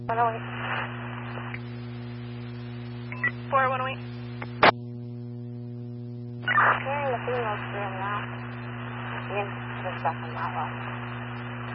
108. 4108. Hearing the female's scream now. Begin to the second level.